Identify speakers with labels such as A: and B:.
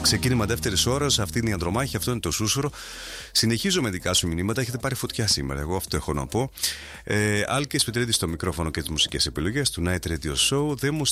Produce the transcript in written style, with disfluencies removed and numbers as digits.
A: Ξεκίνημα δεύτερη ώρα, αυτή είναι η Ανδρομάχη, αυτό είναι το Σούσουρο. Συνεχίζω με δικά σου μηνύματα, έχετε πάρει φωτιά σήμερα. Εγώ αυτό έχω να πω. Άλκης Πετρίδης στο μικρόφωνο και τις μουσικές επιλογές του Night Radio Show. Δεν μου